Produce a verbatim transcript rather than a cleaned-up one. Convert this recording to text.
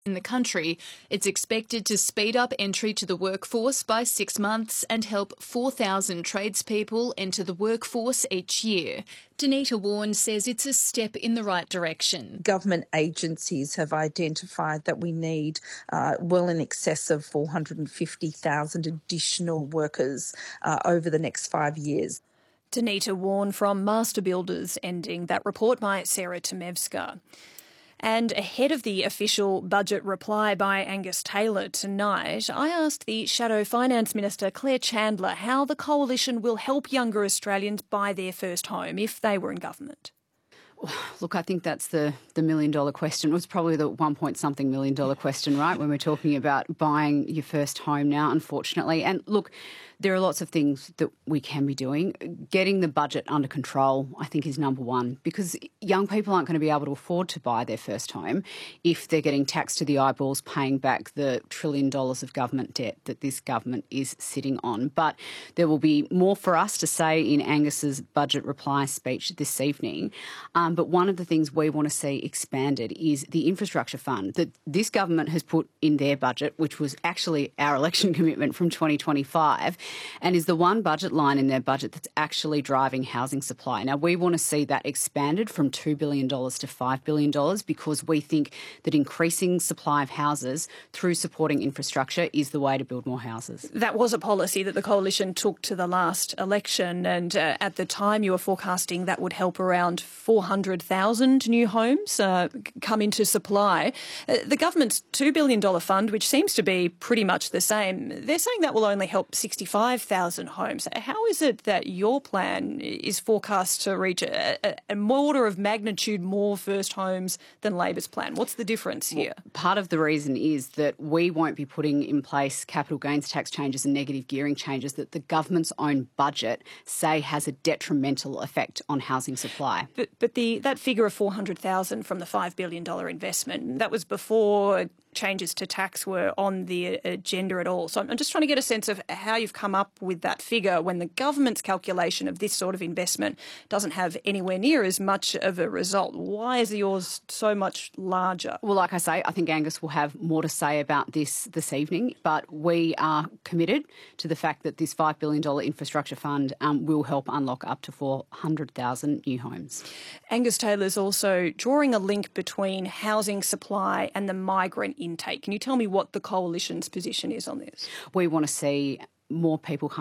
in the country. It's expected to speed up entry to the workforce by six months and help four thousand tradespeople enter the workforce each year. Danita Warren says it's a step in the right direction. Government agencies have identified that we need uh, well in excess of four hundred fifty thousand additional workers uh, over the next five years. Danita Warren from Master Builders, ending that report by Sarah Tomevska. And ahead of the official budget reply by Angus Taylor tonight, I asked the Shadow Finance Minister Claire Chandler how the Coalition will help younger Australians buy their first home if they were in government. Look, I think that's the, the million-dollar question. It was probably the one point something million dollar question, right, when we're talking about buying your first home now, unfortunately. And look, there are lots of things that we can be doing. Getting the budget under control, I think, is number one, because young people aren't going to be able to afford to buy their first home if they're getting taxed to the eyeballs paying back the trillion dollars of government debt that this government is sitting on. But there will be more for us to say in Angus's budget reply speech this evening. Um, but one of the things we want to see expanded is the infrastructure fund that this government has put in their budget, which was actually our election commitment from twenty twenty-five, and is the one budget line in their budget that's actually driving housing supply. Now, we want to see that expanded from two billion dollars to five billion dollars because we think that increasing supply of houses through supporting infrastructure is the way to build more houses. That was a policy that the Coalition took to the last election, and uh, at the time you were forecasting that would help around four hundred thousand new homes uh, come into supply. Uh, the government's two billion dollars fund, which seems to be pretty much the same, they're saying that will only help sixty-five thousand homes. How is it that your plan is forecast to reach a, a, a order of magnitude more first homes than Labor's plan? What's the difference here? Well, part of the reason is that we won't be putting in place capital gains tax changes and negative gearing changes that the government's own budget say has a detrimental effect on housing supply. But, but the that figure of four hundred thousand from the five billion dollars investment, that was before changes to tax were on the agenda at all. So I'm just trying to get a sense of how you've come up with that figure when the government's calculation of this sort of investment doesn't have anywhere near as much of a result. Why is yours so much larger? Well, like I say, I think Angus will have more to say about this this evening, but we are committed to the fact that this five billion dollars infrastructure fund um, will help unlock up to four hundred thousand new homes. Angus Taylor's also drawing a link between housing supply and the migrant intake. Can you tell me what the Coalition's position is on this? We want to see more people come